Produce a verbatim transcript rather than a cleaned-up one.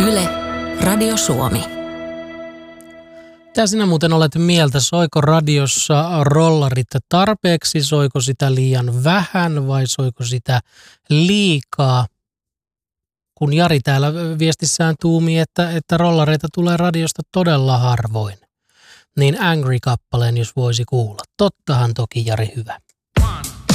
Yle, Radio Suomi. Mitä sinä muuten olet mieltä? Soiko radiossa rollarit tarpeeksi? Soiko sitä liian vähän vai soiko sitä liikaa? Kun Jari täällä viestissään tuumii, että, että rollareita tulee radiosta todella harvoin, niin Angry-kappaleen jos voisi kuulla. Tottahan toki, Jari, hyvä.